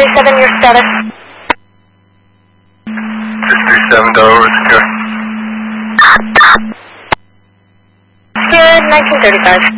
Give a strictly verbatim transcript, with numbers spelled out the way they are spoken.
thirty-seven, your status? six three seven, Delaware secure. Good, nineteen thirty-five.